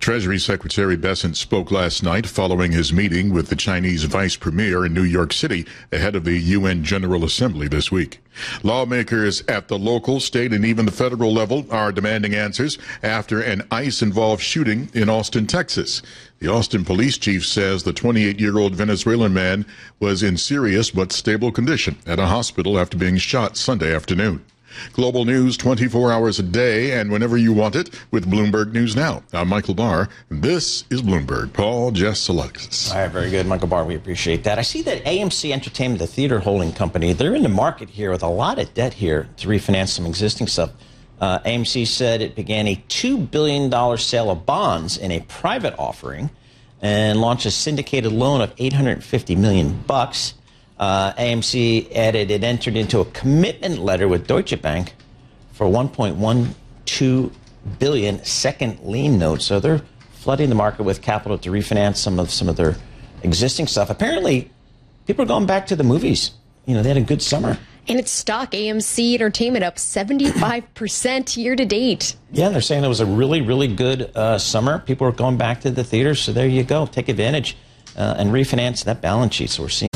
Treasury Secretary Bessent spoke last night following his meeting with the Chinese vice premier in New York City ahead of the UN General Assembly this week. Lawmakers at the local, state, and even the federal level are demanding answers after an ICE-involved shooting in Austin, Texas. The Austin police chief says the 28-year-old Venezuelan man was in serious but stable condition at a hospital after being shot Sunday afternoon. Global news 24 hours a day and whenever you want it with Bloomberg News Now. I'm Michael Barr, and this is Bloomberg. Paul, Jess, Alexis. All right, very good, Michael Barr. We appreciate that. I see that AMC Entertainment, the theater holding company, they're in the market here with a lot of debt here to refinance some existing stuff. AMC said it began a $2 billion sale of bonds in a private offering and launched a syndicated loan of $850 million. AMC added it entered into a commitment letter with Deutsche Bank for $1.12 billion second lien notes. So they're flooding the market with capital to refinance some of their existing stuff. Apparently, people are going back to the movies. You know, they had a good summer. And its stock, AMC Entertainment, up 75% year to date. Yeah, they're saying it was a really, really good summer. People are going back to the theaters. So there you go. Take advantage and refinance that balance sheet. So we're seeing